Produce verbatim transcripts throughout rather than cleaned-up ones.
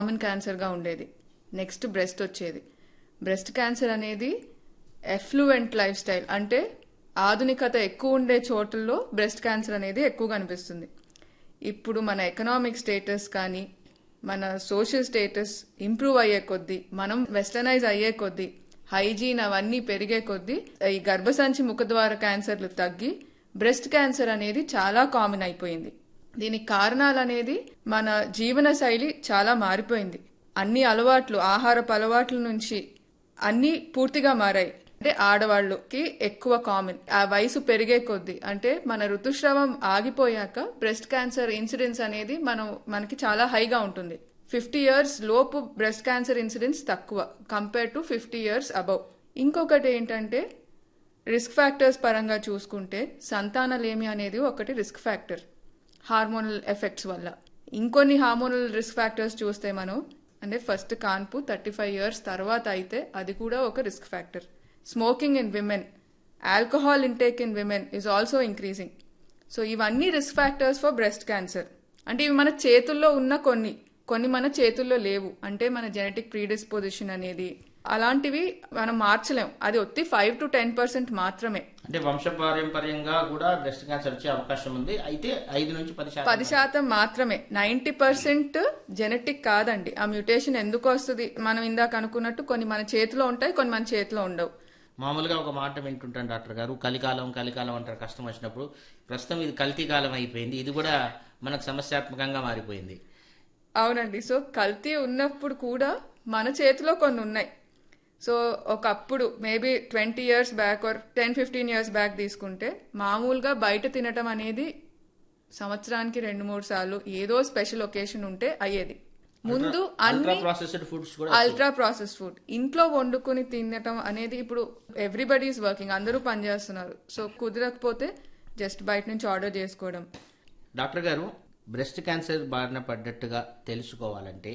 Common క్యాన్సర్గా ఉండేది. Next breast వచ్చేది. Breast cancer అనేది ఎఫ్లూయెంట్ లైఫ్ స్టైల్, అంటే ఆధునికత ఎక్కువ ఉండే చోట్లలో బ్రెస్ట్ క్యాన్సర్ అనేది ఎక్కువ కనిపిస్తుంది. ఇప్పుడు మన ఎకనామిక్ స్టేటస్ కానీ మన సోషల్ స్టేటస్ ఇంప్రూవ్ అయ్యే కొద్దీ, మనం వెస్టర్నైజ్ అయ్యే కొద్దీ, హైజీన్ అవన్నీ పెరిగే కొద్దీ ఈ గర్భసంచి ముఖద్వార క్యాన్సర్లు తగ్గి బ్రెస్ట్ క్యాన్సర్ అనేది చాలా కామన్ అయిపోయింది. దీనికి కారణాలు అనేది మన జీవన శైలి చాలా మారిపోయింది. అన్ని అలవాట్లు, ఆహారపు అలవాట్ల నుంచి అన్ని పూర్తిగా మారాయి. అంటే ఆడవాళ్ళకి ఎక్కువ కామన్. ఆ వయసు పెరిగే కొద్దీ, అంటే మన ఋతుస్రావం ఆగిపోయాక బ్రెస్ట్ క్యాన్సర్ ఇన్సిడెన్స్ అనేది మనం మనకి చాలా హైగా ఉంటుంది. ఫిఫ్టీ ఇయర్స్ లోపు బ్రెస్ట్ క్యాన్సర్ ఇన్సిడెన్స్ తక్కువ compare to fifty years above. ఇంకొకటి ఏంటంటే రిస్క్ ఫ్యాక్టర్స్ పరంగా చూసుకుంటే సంతానలేమి అనేది ఒకటి రిస్క్ ఫ్యాక్టర్ హార్మోనల్ ఎఫెక్ట్స్ వల్ల. ఇంకొన్ని హార్మోనల్ రిస్క్ ఫ్యాక్టర్స్ చూస్తే మనం, అంటే ఫస్ట్ కాన్పు థర్టీ ఫైవ్ ఇయర్స్ తర్వాత అయితే అది కూడా ఒక risk factor. Smoking in women, alcohol intake in women is also increasing. So ఇవన్నీ risk factors for breast cancer. అంటే ఇవి మన చేతుల్లో ఉన్న కొన్ని కొన్ని మన చేతుల్లో లేవు. అంటే మన జెనెటిక్ ప్రీడిస్పోజిషన్ అనేది అలాంటివి మనం మార్చలేం. అది ఒత్తి ఫైవ్ టు టెన్ పర్సెంట్ మాత్రమే. అంటే వంశపారంపర్యంగా కూడా బ్రెస్ట్ క్యాన్సర్ వచ్చే అవకాశం ఉంది. అయితే ఐదు నుంచి పది శాతం పది శాతం మాత్రమే. నైన్టీ పర్సెంట్ జెనెటిక్ కాదండి. ఆ మ్యూటేషన్ ఎందుకు వస్తుంది, మనం ఇందాక అనుకున్నట్టు కొన్ని మన చేతిలో ఉంటాయి, కొన్ని మన చేతిలో ఉండవు. మామూలుగా ఒక మాట వింటుంటాను డాక్టర్ గారు, కలికాలం కలికాలం అంటారు కష్టం వచ్చినప్పుడు. ప్రస్తుతం ఇది కల్తీ కాలం అయిపోయింది, ఇది కూడా మనకు సమస్యాత్మకంగా మారిపోయింది. అవునండి. సో కల్తీ ఉన్నప్పుడు కూడా మన చేతిలో కొన్ని ఉన్నాయి. సో ఒకప్పుడు maybe twenty years back or ten fifteen years back తీసుకుంటే మామూలుగా బయట తినటం అనేది సంవత్సరానికి రెండు మూడు సార్లు ఏదో స్పెషల్ ఒకేషన్ ఉంటే అయ్యేది. ముందు అన్ని అల్ట్రా ప్రాసెస్డ్ ఫుడ్ ఇంట్లో వండుకుని తినటం అనేది ఇప్పుడు ఎవ్రీబడి ఈస్ వర్కింగ్, అందరూ పనిచేస్తున్నారు. సో కుదరకపోతే జస్ట్ బయట నుంచి ఆర్డర్ చేసుకోవడం. డాక్టర్ గారు, బ్రెస్ట్ క్యాన్సర్ బారిన పడ్డట్టుగా తెలుసుకోవాలంటే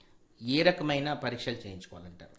ఏ రకమైన పరీక్షలు చేయించుకోవాలంటారు?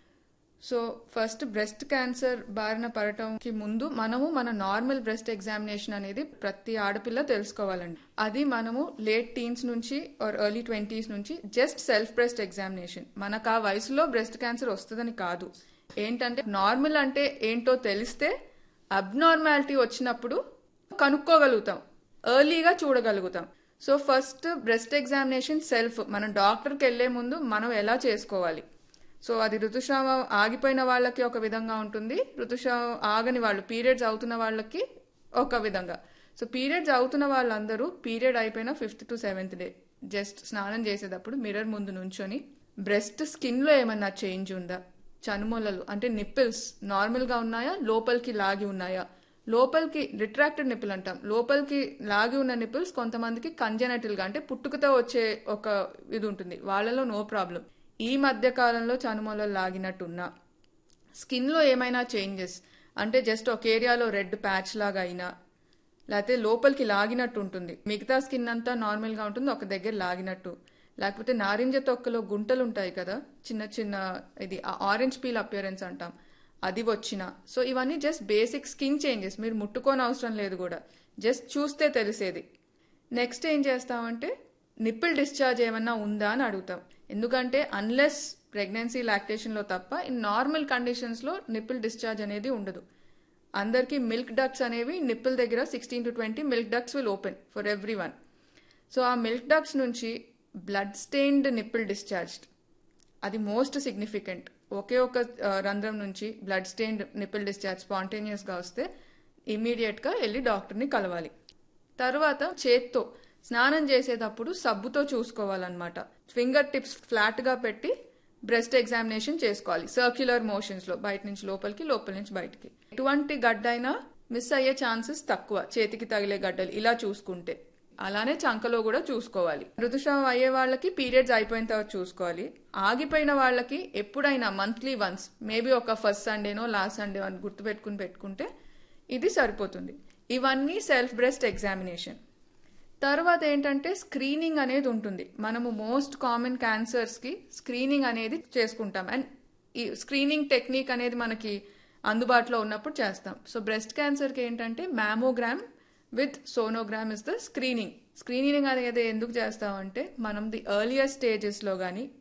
సో ఫస్ట్ బ్రెస్ట్ క్యాన్సర్ బారిన పడటంకి ముందు మనము మన నార్మల్ బ్రెస్ట్ ఎగ్జామినేషన్ అనేది ప్రతి ఆడపిల్ల తెలుసుకోవాలండి. అది మనము లేట్ టీన్స్ నుంచి ఆర్ ఎర్లీ ట్వంటీస్ నుంచి జస్ట్ సెల్ఫ్ బ్రెస్ట్ ఎగ్జామినేషన్. మనకు ఆ వయసులో బ్రెస్ట్ క్యాన్సర్ వస్తుందని కాదు. ఏంటంటే నార్మల్ అంటే ఏంటో తెలిస్తే అబ్నార్మాలిటీ వచ్చినప్పుడు కనుక్కోగలుగుతాం, ఎర్లీగా చూడగలుగుతాం. So first breast examination self మనం డాక్టర్కి వెళ్లే ముందు మనం ఎలా చేసుకోవాలి. సో అది ఋతుస్రావం ఆగిపోయిన వాళ్ళకి ఒక విధంగా ఉంటుంది, ఋతుస్రావం ఆగని వాళ్ళు పీరియడ్స్ అవుతున్న వాళ్ళకి ఒక విధంగా. సో పీరియడ్స్ అవుతున్న వాళ్ళందరూ పీరియడ్ అయిపోయిన fifth to seventh day just స్నానం చేసేటప్పుడు మిర్రర్ ముందు నుంచొని బ్రెస్ట్ స్కిన్ లో ఏమన్నా చేంజ్ ఉందా, చనుమొలలు అంటే నిప్పిల్స్ నార్మల్ గా ఉన్నాయా, లోపలికి లాగి ఉన్నాయా, లోపలికి రిట్రాక్టెడ్ నిప్పుల్ అంటాం, లోపలికి లాగి ఉన్న నిప్పుల్స్ కొంతమందికి కంజెనటల్ గా అంటే పుట్టుకతో వచ్చే ఒక ఇది ఉంటుంది, వాళ్ళలో నో ప్రాబ్లం. ఈ మధ్య కాలంలో చనుమొలలు లాగినట్టున్నా, స్కిన్ లో ఏమైనా చేంజెస్ అంటే జస్ట్ ఒక ఏరియాలో రెడ్ ప్యాచ్ లాగా అయినా, లేకపోతే లోపలికి లాగినట్టు ఉంటుంది, మిగతా స్కిన్ అంతా నార్మల్ గా ఉంటుంది, ఒక దగ్గర లాగినట్టు, లేకపోతే నారింజ తొక్కలో గుంటలు ఉంటాయి కదా చిన్న చిన్న, ఇది ఆరెంజ్ పీల్ అపియరెన్స్ అంటాం, అది వచ్చిన. సో ఇవన్నీ జస్ట్ బేసిక్ స్కిన్ చేంజెస్, మీరు ముట్టుకోని అవసరం లేదు కూడా, జస్ట్ చూస్తే తెలిసేది. నెక్స్ట్ ఏం చేస్తామంటే నిప్పిల్ డిశ్చార్జ్ ఏమన్నా ఉందా అని అడుగుతాం. ఎందుకంటే అన్లెస్ ప్రెగ్నెన్సీ లాక్టేషన్లో తప్ప ఇన్ నార్మల్ కండిషన్స్లో నిప్పిల్ డిశ్చార్జ్ అనేది ఉండదు. అందరికీ మిల్క్ డక్ట్స్ అనేవి నిప్పిల్ దగ్గర sixteen to twenty milk ducts will open for every one. So ఆ మిల్క్ డక్ట్స్ నుంచి బ్లడ్ స్టెయిన్డ్ నిప్పిల్ డిశ్చార్జ్, అది మోస్ట్ సిగ్నిఫికెంట్. ఒకే ఒక రంధ్రం నుంచి బ్లడ్ స్టెయిన్డ్ నిప్పిల్ డిశ్చార్జ్ స్పాంటేనియస్గా వస్తే ఇమీడియట్గా వెళ్ళి డాక్టర్ని కలవాలి. తర్వాత చేత్తో స్నానం చేసేటప్పుడు సబ్బుతో చూసుకోవాలన్నమాట. ఫింగర్ టిప్స్ ఫ్లాట్ గా పెట్టి బ్రెస్ట్ ఎగ్జామినేషన్ చేసుకోవాలి, సర్క్యులర్ మోషన్స్ లో, బయట నుంచి లోపలికి, లోపల నుంచి బయటికి. ఎటువంటి గడ్డైనా మిస్ అయ్యే ఛాన్సెస్ తక్కువ, చేతికి తగిలే గడ్డలు ఇలా చూసుకుంటే. అలానే చంకలో కూడా చూసుకోవాలి. ఋతుస్రావం అయ్యే వాళ్ళకి పీరియడ్స్ అయిపోయిన తర్వాత చూసుకోవాలి. ఆగిపోయిన వాళ్ళకి ఎప్పుడైనా మంత్లీ వన్స్, మేబీ ఒక ఫస్ట్ సండేనో లాస్ట్ సండే అని గుర్తుపెట్టుకుని పెట్టుకుంటే ఇది సరిపోతుంది. ఇవన్నీ సెల్ఫ్ బ్రెస్ట్ ఎగ్జామినేషన్. తర్వాత ఏంటంటే స్క్రీనింగ్ అనేది ఉంటుంది. మనము మోస్ట్ కామన్ క్యాన్సర్స్ కి స్క్రీనింగ్ అనేది చేసుకుంటాం, అండ్ ఈ స్క్రీనింగ్ టెక్నిక్ అనేది మనకి అందుబాటులో ఉన్నప్పుడు చేస్తాం. సో బ్రెస్ట్ క్యాన్సర్ కి ఏంటంటే mammogram with sonogram is the screening screening అనేది ఎందుకు చేస్తామంటే మనం ది ఎర్లియర్ స్టేజెస్ లో గానీ